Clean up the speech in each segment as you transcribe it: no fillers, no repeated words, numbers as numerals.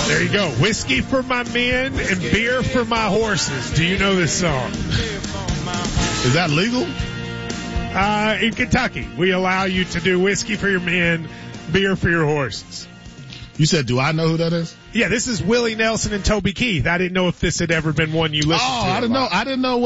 There you go. Whiskey for my men and beer for my horses. Do you know this song? Is that legal? In Kentucky, we allow you to do whiskey for your men, beer for your horses. You said, do I know who that is? Yeah, this is Willie Nelson and Toby Keith. I didn't know if this had ever been one you listened to. Oh, I didn't know.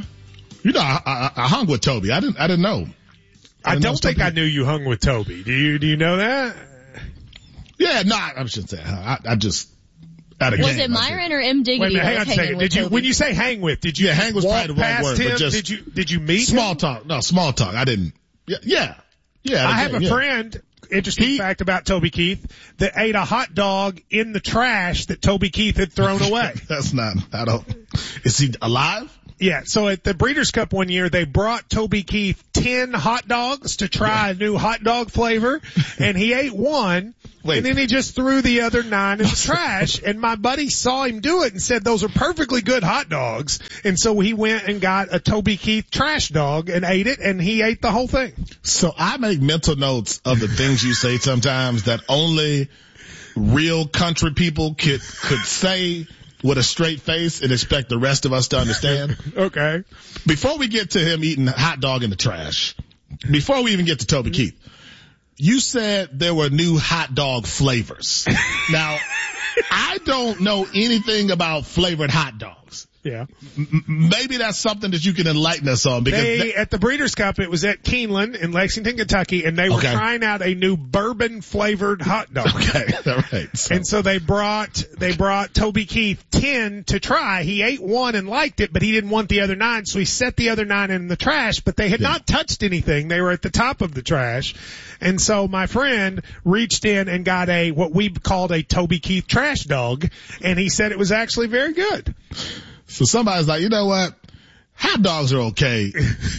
I hung with Toby. I didn't know. I don't think I knew you hung with Toby. Do you know that? Yeah, no, I shouldn't say. I just at a Was game. it Myron or M. Diggity? Wait a minute, hang on a second. Did you, when you say hang with, did you hang was walk probably the wrong past word, him? but just Did you meet small him? talk? No, small talk. I didn't. Yeah. I have a friend. Interesting fact about Toby Keith that ate a hot dog in the trash that Toby Keith had thrown away. That's not. Is he alive? Yeah, so at the Breeders' Cup one year, they brought Toby Keith 10 hot dogs to try a new hot dog flavor, and he ate one, and then he just threw the other 9 in the trash, and my buddy saw him do it and said, those are perfectly good hot dogs, and so he went and got a Toby Keith trash dog and ate it, and he ate the whole thing. So I make mental notes of the things you say sometimes that only real country people could say with a straight face and expect the rest of us to understand. Okay. Before we get to him eating a hot dog in the trash, before we even get to Toby Keith, you said there were new hot dog flavors. Now, I don't know anything about flavored hot dogs. Yeah. Maybe that's something that you can enlighten us on. Because at the Breeders' Cup, it was at Keeneland in Lexington, Kentucky, and they were trying out a new bourbon-flavored hot dog. Okay, all right. And so they brought Toby Keith 10 to try. He ate one and liked it, but he didn't want the other 9, so he set the other 9 in the trash, but they had not touched anything. They were at the top of the trash. And so my friend reached in and got what we called a Toby Keith trash dog, and he said it was actually very good. So somebody's like, you know what? Hot dogs are okay.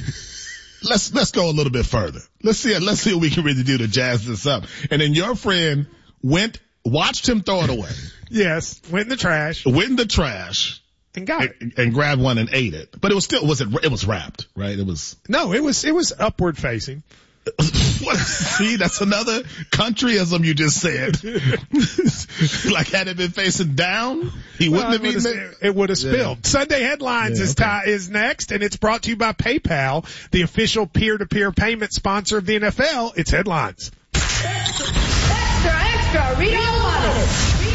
Let's go a little bit further. Let's see what we can really do to jazz this up. And then your friend watched him throw it away. Yes, went in the trash. And got it. And grabbed one and ate it. But it was wrapped, right? It was upward facing. See, that's another countryism you just said. Like, had it been facing down, he wouldn't have eaten it. It would have spilled. Sunday Headlines is next, and it's brought to you by PayPal, the official peer-to-peer payment sponsor of the NFL. It's Headlines. Extra, read all about it.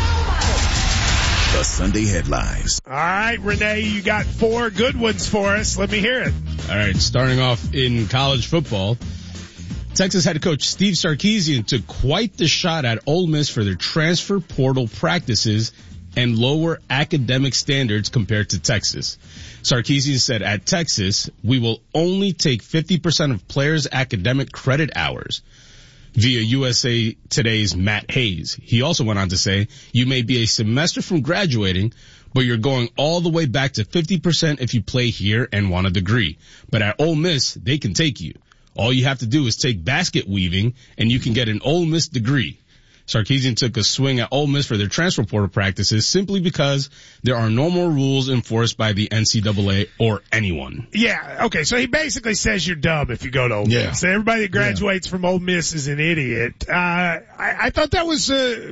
The Sunday Headlines. All right, Renee, you got 4 good ones for us. Let me hear it. All right, starting off in college football. Texas head coach Steve Sarkisian took quite the shot at Ole Miss for their transfer portal practices and lower academic standards compared to Texas. Sarkisian said, at Texas, we will only take 50% of players' academic credit hours, via USA Today's Matt Hayes. He also went on to say, you may be a semester from graduating, but you're going all the way back to 50% if you play here and want a degree. But at Ole Miss, they can take you. All you have to do is take basket weaving, and you can get an Ole Miss degree. Sarkisian took a swing at Ole Miss for their transfer portal practices simply because there are no more rules enforced by the NCAA or anyone. Yeah, okay, so he basically says you're dumb if you go to Ole Miss. So everybody that graduates from Ole Miss is an idiot. I thought that was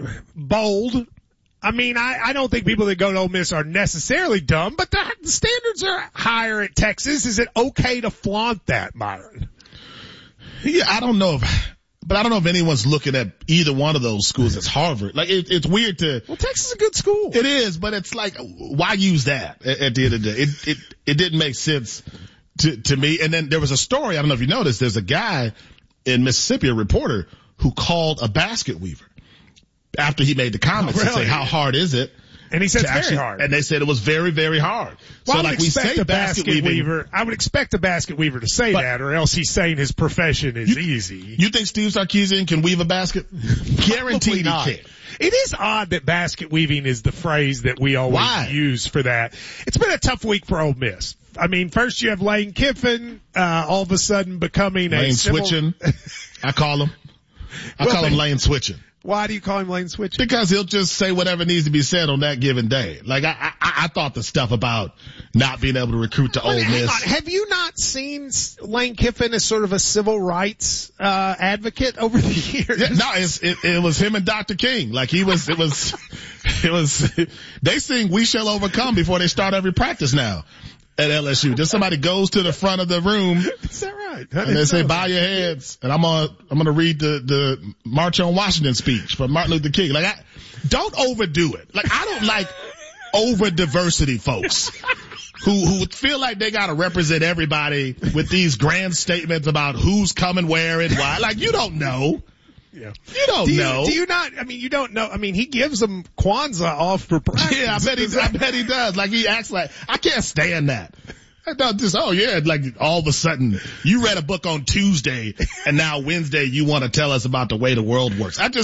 bold. I mean, I don't think people that go to Ole Miss are necessarily dumb, but the standards are higher at Texas. Is it okay to flaunt that, Myron? Yeah, I don't know if anyone's looking at either one of those schools as Harvard. Like, it's weird Well, Texas is a good school. It is, but it's like, why use that at the end of the day? It didn't make sense to me. And then there was a story, I don't know if you noticed, there's a guy in Mississippi, a reporter, who called a basket weaver after he made the comments and say, how hard is it? And he said it's very hard. And they said it was very, very hard. Well, so like we say basket weaver. I would expect a basket weaver to say that, or else he's saying his profession is easy. You think Steve Sarkisian can weave a basket? Guaranteed he can. It is odd that basket weaving is the phrase that we always use for that. It's been a tough week for Ole Miss. I mean, first you have Lane Kiffin, all of a sudden becoming Lane switching. I call him Lane switching. Why do you call him Lane switching? Because he'll just say whatever needs to be said on that given day. Like, I I thought the stuff about not being able to recruit to Ole Miss. Have you not seen Lane Kiffin as sort of a civil rights advocate over the years? Yeah, no, it was him and Dr. King. Like it was, they sing "We Shall Overcome" before they start every practice now at LSU. Just somebody goes to the front of the room. Is that right? And they say, bow your heads. And I'm gonna read the March on Washington speech from Martin Luther King. Like, don't overdo it. Like, I don't like over diversity folks who feel like they gotta represent everybody with these grand statements about who's coming where and why. Like, you don't know. Yeah. You don't know. Do you not? I mean, you don't know. I mean, he gives them Kwanzaa off for practice. Yeah, I bet he does. Like, he acts like, I can't stand that. I don't just, like all of a sudden you read a book on Tuesday and now Wednesday you want to tell us about the way the world works. I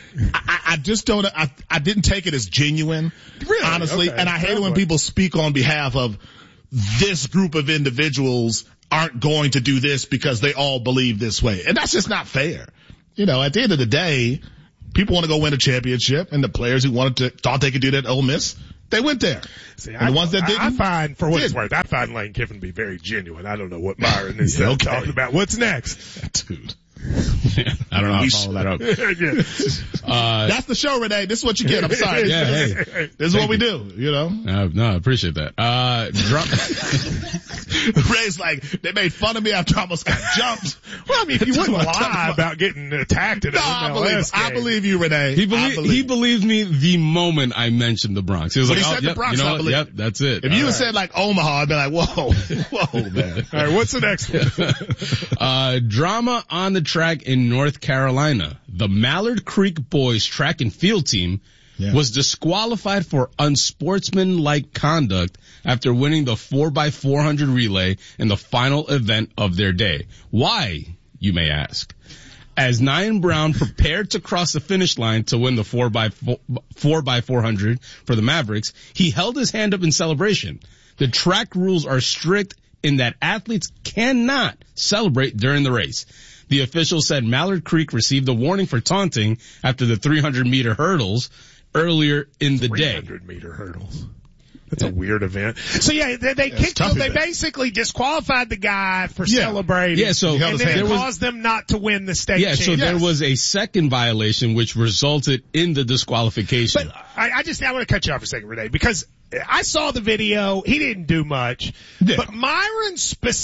didn't take it as genuine, really? Honestly. Okay. And I hate it when people speak on behalf of this group of individuals aren't going to do this because they all believe this way. And that's just not fair. You know, at the end of the day, people want to go win a championship, and the players who thought they could do that at Ole Miss, they went there. See, and the ones that didn't, I find, for what it's worth, I find Lane Kiffin to be very genuine. I don't know what Myron is talking about. What's next? Dude. I don't know how to follow that up. That's the show, Renee. This is what you get. I'm sorry. Yeah, hey. This is what we do, you know? No, I appreciate that. Ray's like, they made fun of me after I almost got jumped. Well, I mean, if you wouldn't lie about getting attacked in an MLS game. I believe you, Renee. He believed me the moment I mentioned the Bronx. He was like, he said the Bronx, you know what? Yep, that's it. If you had said like Omaha, I'd be like, whoa, man. All right, what's the next one? Drama on the track in North Carolina. The Mallard Creek boys track and field team was disqualified for unsportsmanlike conduct after winning the 4x400 relay in the final event of their day. Why, you may ask? As Nyan Brown prepared to cross the finish line to win the 4x400 for the Mavericks, he held his hand up in celebration. The track rules are strict in that athletes cannot celebrate during the race. The official said Mallard Creek received a warning for taunting after the 300-meter hurdles earlier in the day. 300-meter hurdles. That's a weird event. So they kicked him. They basically disqualified the guy for celebrating. Yeah, so and then it caused them not to win the state championship. So there was a second violation which resulted in the disqualification. But I want to cut you off for a second, Renee, because I saw the video. He didn't do much. Yeah. But Myron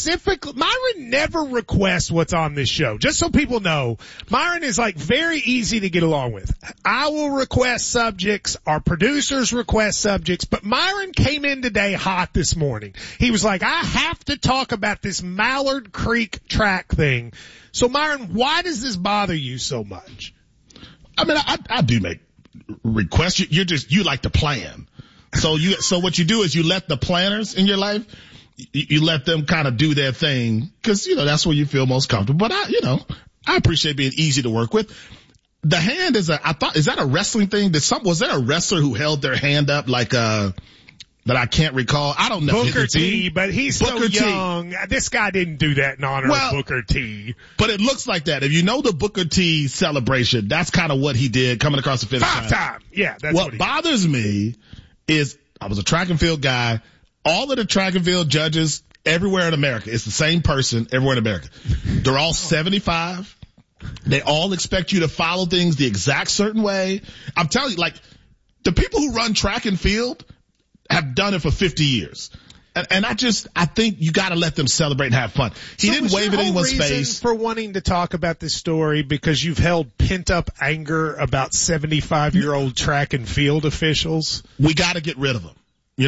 never requests what's on this show. Just so people know, Myron is like very easy to get along with. I will request subjects. Our producers request subjects. But Myron came in today hot this morning. He was like, I have to talk about this Mallard Creek track thing. So Myron, why does this bother you so much? I mean, I do make requests. You like to plan. So what you do is you let the planners in your life, you let them kind of do their thing, cause, that's where you feel most comfortable. But I appreciate being easy to work with. The hand is that a wrestling thing? Was there a wrestler who held their hand up like, that I can't recall? I don't know. Booker T, but he's so young. This guy didn't do that in honor of Booker T. But it looks like that. If you know the Booker T celebration, that's kind of what he did coming across the finish line. 5 time. Yeah, that's what bothers me is I was a track and field guy. All of the track and field judges everywhere in America, it's the same person everywhere in America. They're all 75. They all expect you to follow things the exact certain way. I'm telling you, like, the people who run track and field have done it for 50 years. And I think you gotta let them celebrate and have fun. He didn't wave at anyone's face. For wanting to talk about this story because you've held pent up anger about 75-year-old track and field officials? We gotta get rid of them.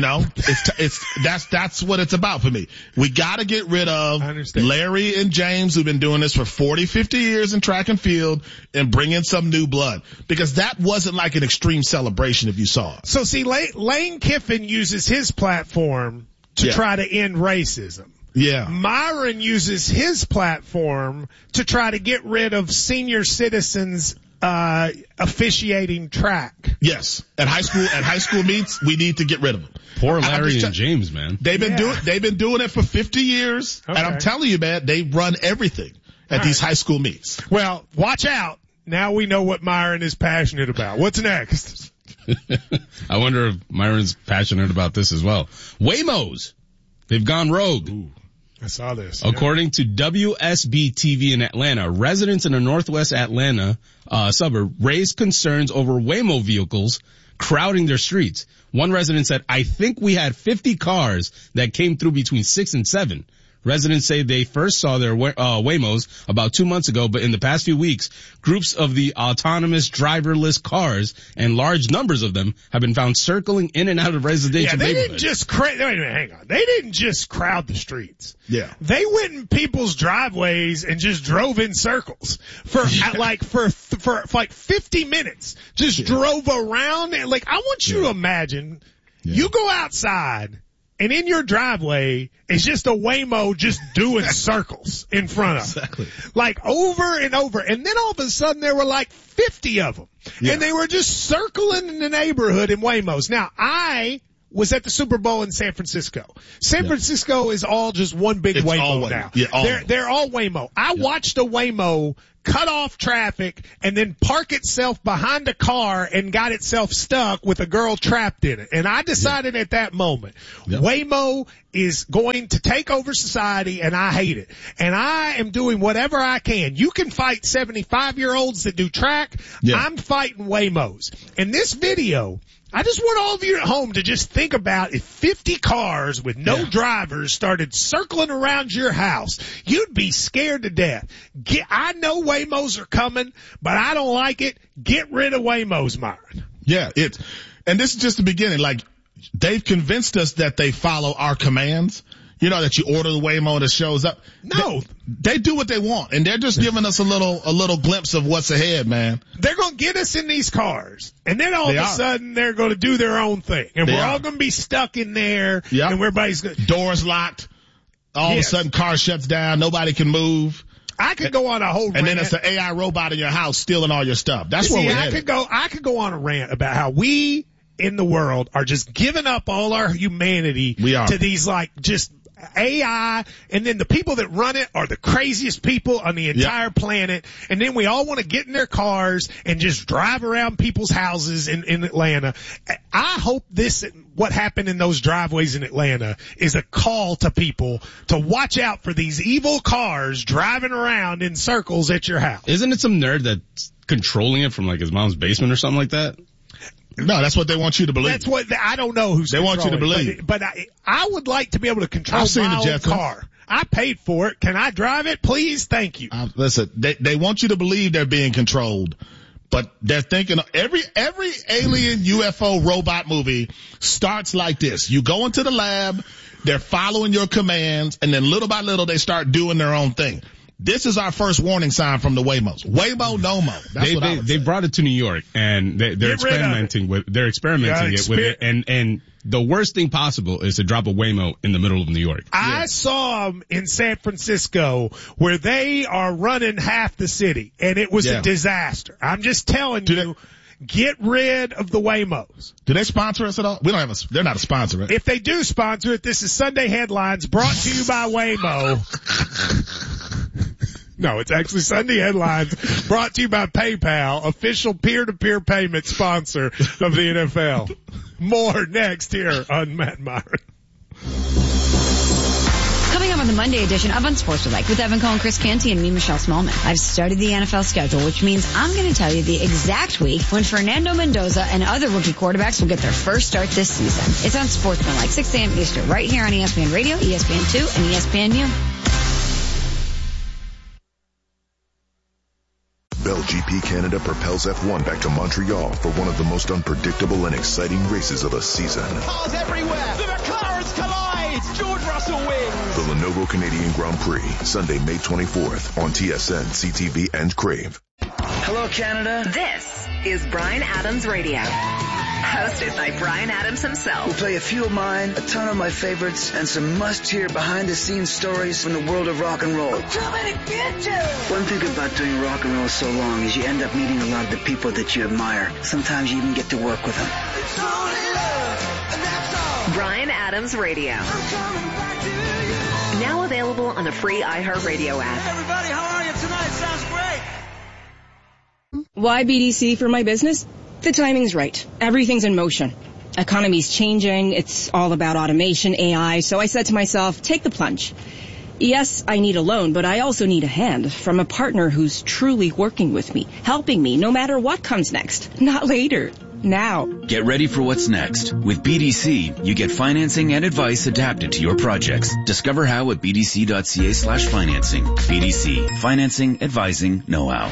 That's what it's about for me. We gotta get rid of Larry and James, who've been doing this for 40, 50 years in track and field, and bring in some new blood. Because that wasn't like an extreme celebration if you saw it. So see, Lane Kiffin uses his platform to try to end racism. Yeah. Myron uses his platform to try to get rid of senior citizens officiating track. Yes. At high school meets, we need to get rid of them. Poor Larry and James, man. They've been doing it for 50 years. Okay. And I'm telling you, man, they run everything at these high school meets. Well, watch out. Now we know what Myron is passionate about. What's next? I wonder if Myron's passionate about this as well. Waymos. They've gone rogue. Ooh, I saw this. According to WSB TV in Atlanta, residents in a northwest Atlanta suburb raised concerns over Waymo vehicles crowding their streets. One resident said, I think we had 50 cars that came through between 6 and 7. Residents say they first saw their Waymos about 2 months ago, but in the past few weeks, groups of the autonomous driverless cars and large numbers of them have been found circling in and out of residential they neighborhoods. didn't just wait a minute, hang on. They didn't just crowd the streets. Yeah. They went in people's driveways and just drove in circles for like 50 minutes. Just drove around and I want you to imagine you go outside and in your driveway is just a Waymo just doing circles in front of Exactly. over and over. And then all of a sudden there were 50 of them. Yeah. And they were just circling in the neighborhood in Waymos. Now, I was at the Super Bowl in San Francisco. San Francisco is all just one big Waymo now. Yeah, they're all Waymo. I watched a Waymo cut off traffic and then park itself behind a car and got itself stuck with a girl trapped in it. And I decided at that moment, Waymo is going to take over society and I hate it. And I am doing whatever I can. You can fight 75-year-olds that do track. I'm fighting Waymos. And this video, I just want all of you at home to just think about if 50 cars with no drivers started circling around your house, you'd be scared to death. I know Waymos are coming, but I don't like it. Get rid of Waymos, Myron. Yeah, and this is just the beginning. They've convinced us that they follow our commands. You know, that you order the Waymo and it shows up. No. They do what they want, and they're just giving us a little glimpse of what's ahead, man. They're going to get us in these cars, and then all of a sudden they're going to do their own thing, and we're all going to be stuck in there, and everybody's going to... Doors locked. All of a sudden, car shuts down. Nobody can move. I could go on a whole rant. And then it's an AI robot in your house stealing all your stuff. That's where we're headed. I could go on a rant about how we in the world are just giving up all our humanity to these just AI, and then the people that run it are the craziest people on the entire planet, and then we all want to get in their cars and just drive around people's houses in Atlanta. I hope what happened in those driveways in Atlanta is a call to people to watch out for these evil cars driving around in circles at your house. Isn't it some nerd that's controlling it from his mom's basement or something like that? No, that's what they want you to believe. That's what I don't know who's. They want you to believe. But I would like to be able to control my own car. I paid for it. Can I drive it, please? Thank you. Listen, they want you to believe they're being controlled, but they're thinking every alien UFO robot movie starts like this. You go into the lab, they're following your commands, and then little by little they start doing their own thing. This is our first warning sign from the Waymos. Waymo, no mo. They brought it to New York, and they're experimenting with it. And the worst thing possible is to drop a Waymo in the middle of New York. I saw them in San Francisco where they are running half the city, and it was a disaster. I'm just telling you. Get rid of the Waymos. Do they sponsor us at all? We don't have they're not a sponsor, right? If they do sponsor it, this is Sunday Headlines brought to you by Waymo. No, it's actually Sunday Headlines brought to you by PayPal, official peer-to-peer payment sponsor of the NFL. More next here on Matt Myron. Coming up on the Monday edition of Unsportsmanlike with Evan Cohen, Chris Canty, and me, Michelle Smallman. I've studied the NFL schedule, which means I'm going to tell you the exact week when Fernando Mendoza and other rookie quarterbacks will get their first start this season. It's Unsportsmanlike, 6 a.m. Eastern, right here on ESPN Radio, ESPN2, and ESPNU. Bell GP Canada propels F1 back to Montreal for one of the most unpredictable and exciting races of the season. Cars everywhere. The McLarens collide. George Russell wins. The Lenovo Canadian Grand Prix, Sunday, May 24th on TSN, CTV, and Crave. Hello, Canada. This is Bryan Adams Radio. Hosted by Bryan Adams himself. We'll play a few of mine, a ton of my favorites, and some must-hear behind-the-scenes stories from the world of rock and roll. I'm coming to get you! One thing about doing rock and roll so long is you end up meeting a lot of the people that you admire. Sometimes you even get to work with them. It's only love, and that's all. Bryan Adams Radio. I'm coming back to you. Now available on the free iHeartRadio app. Hey, everybody, how are you tonight? Sounds great. Why BDC for my business? The timing's right. Everything's in motion. Economy's changing. It's all about automation, AI. So I said to myself, take the plunge. Yes, I need a loan, but I also need a hand from a partner who's truly working with me, helping me no matter what comes next. Not later. Now. Get ready for what's next. With BDC, you get financing and advice adapted to your projects. Discover how at bdc.ca/financing. BDC. Financing, advising, know-how.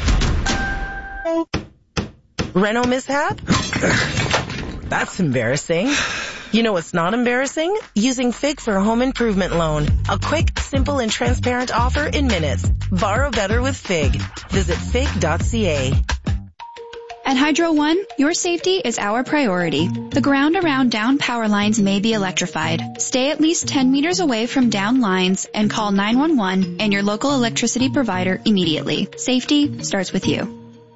Renault mishap? That's embarrassing. You know what's not embarrassing? Using FIG for a home improvement loan. A quick, simple, and transparent offer in minutes. Borrow better with FIG. Visit fig.ca. At Hydro One, your safety is our priority. The ground around down power lines may be electrified. Stay at least 10 meters away from down lines and call 911 and your local electricity provider immediately. Safety starts with you.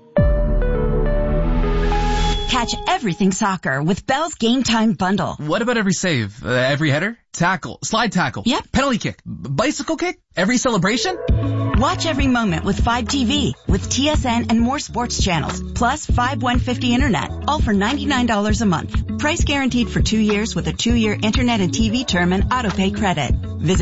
Catch everything soccer with Bell's Game Time Bundle. What about every save? Every header? Tackle? Slide tackle? Yep. Penalty kick? Bicycle kick? Every celebration? Watch every moment with 5TV, with TSN and more sports channels, plus 5150 internet, all for $99 a month. Price guaranteed for 2 years with a 2-year internet and TV term and autopay credit. Visit